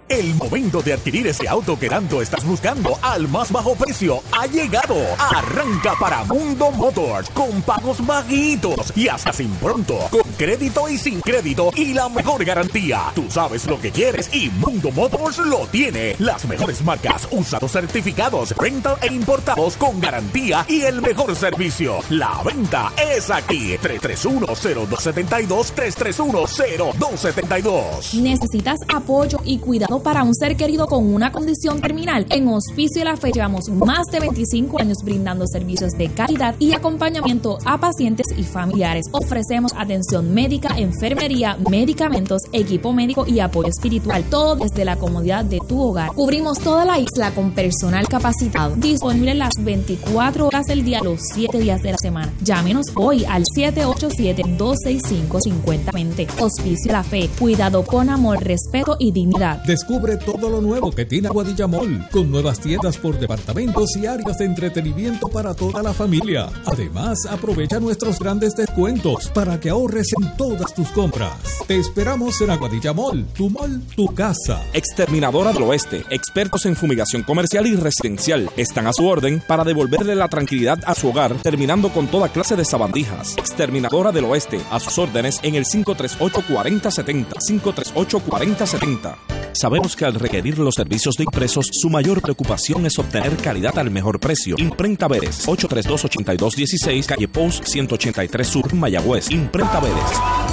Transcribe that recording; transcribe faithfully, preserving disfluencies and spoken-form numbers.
El momento de adquirir ese auto que tanto estás buscando al más bajo precio ha llegado. Arranca para Mundo Motors con pagos bajitos y hasta sin pronto, con crédito y sin crédito y la mejor garantía. Tú sabes lo que quieres y Mundo Motors lo tiene. Las mejores marcas, usados certificados, rental e importados con garantía y el mejor servicio. La venta es aquí. tres tres uno, cero dos siete dos, tres tres uno, cero dos siete dos. ¿Necesitas apoyo y cuidado para un ser querido con una condición terminal? En Hospicio La Fe llevamos más de veinticinco años brindando servicios de calidad y acompañamiento a pacientes y familiares. Ofrecemos atención médica, enfermería, medicamentos, equipo médico y apoyo espiritual, todo desde la comodidad de tu hogar. Cubrimos toda la isla con personal capacitado, disponible las veinticuatro horas del día, los siete días de la semana. Llámenos hoy al siete ocho siete, dos seis cinco, cinco cero dos cero. Hospicio La Fe, cuidado con amor, respeto y dignidad. Descubre todo lo nuevo que tiene Aguadilla Mall, con nuevas tiendas por departamentos y áreas de entretenimiento para toda la familia. Además, aprovecha nuestros grandes descuentos para que ahorres en todas tus compras. Te esperamos en Aguadilla Mall, tu mall, tu casa. Exterminadora del Oeste, expertos en fumigación comercial y residencial, están a su orden para devolverle la tranquilidad a su hogar, terminando con toda clase de sabandijas. Exterminadora del Oeste, a sus órdenes en el cinco tres ocho, cuatro cero siete cero, cinco tres ocho, cuatro cero siete cero. Sabemos que al requerir los servicios de impresos, su mayor preocupación es obtener calidad al mejor precio. Imprenta Vélez, ocho tres dos, ocho dos uno seis, calle Post ciento ochenta y tres Sur, Mayagüez. Imprenta Vélez.